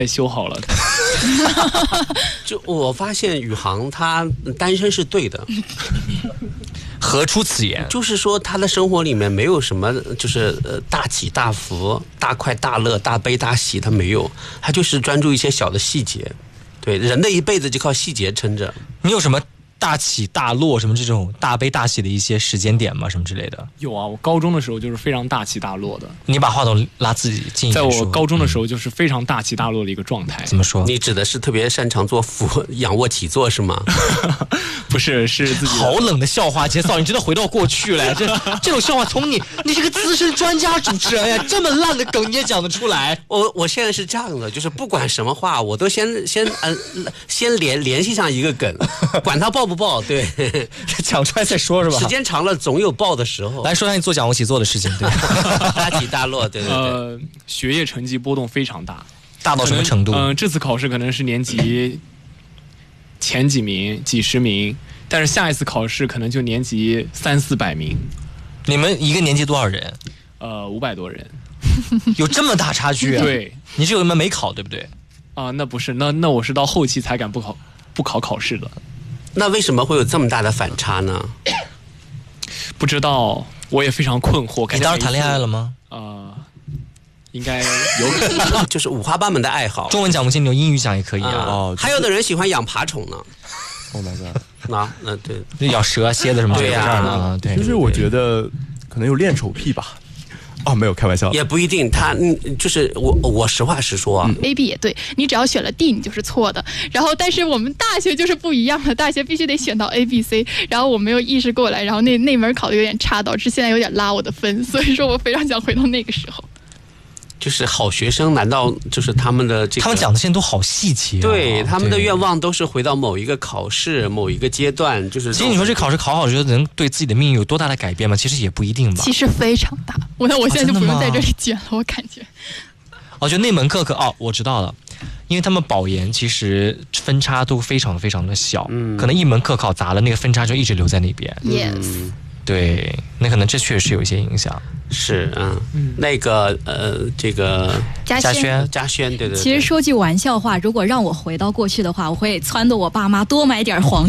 修好了。 就我发现宇航他单身是对的。 何出此言？ 就是说他的生活里面没有什么就是大起大伏、大快大乐、大悲大喜，他没有，他就是专注一些小的细节。对，人的一辈子就靠细节撑着。 你有什么大起大落什么这种大悲大喜的一些时间点吗？什么之类的？ 有啊，我高中的时候就是非常大起大落的。 你把话筒拉自己近一点。 在我高中的时候就是非常大起大落的一个状态。 怎么说？ 你指的是特别擅长做仰卧起坐是吗？ 不是，是自己。 好冷的笑话节操，你真的回到过去了。这种笑话从你是个资深专家主持人呀，这么烂的梗你也讲得出来？ 我现在是这样的，就是不管什么话，我都先联系上一个梗，管他爆不爆，对。 讲出来再说是吧？ 时间长了总有爆的时候。 来说下你做仰卧起坐的事情，对。 大起大落，对对对。 学业成绩波动非常大， 大到什么程度？ 这次考试可能是年级前几名、几十名，但是下一次考试可能就年级300-400名。 你们一个年级多少人 ？500多人。 有这么大差距啊？ 对， 你是有没考对不对？ 那不是，那我是到后期才敢不考考试的。 那为什么会有这么大的反差呢？ 不知道，我也非常困惑。 你当时谈恋爱了吗？ 应该有可能。 就是五花八门的爱好。 中文讲不清，你用英语讲也可以啊。 还有的人喜欢养爬虫呢。 Oh my god！ 对， 咬蛇啊、蝎子什么对呀。 对， 其实我觉得可能有恋丑癖吧。没有开玩笑， 也不一定。他就是我实话实说 ，A B 也对，你只要选了 D 你就是错的。然后但是我们大学就是不一样的，大学必须得选到 A B C， 然后我没有意识过来，然后那门考的有点差，导致现在有点拉我的分，所以说我非常想回到那个时候。 就是好学生，难道就是他们的他们讲的现在都好细节对，他们的愿望都是回到某一个考试、某一个阶段，就是其实你说这考试考好，觉得能对自己的命运有多大的改变吗？其实也不一定吧。 其实非常大。我现在就不用在这里卷了，我感觉。 就那门课我知道了，因为他们保研其实分差都非常非常的小，可能一门课考砸了，那个分差就一直留在那边。 Yes。 对，那可能这确实是有一些影响。 是那个这个嘉轩， 对。 其实说句玩笑话，如果让我回到过去的话，我会撺掇我爸妈多买点黄